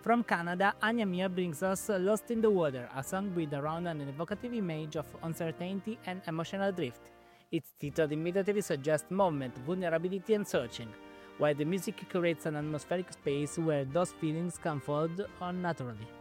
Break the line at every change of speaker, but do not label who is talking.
From Canada, Anya Mia brings us Lost in the Water, a song built around an evocative image of uncertainty and emotional drift. Its title immediately suggests movement, vulnerability, and searching, while the music creates an atmospheric space where those feelings can fold on naturally.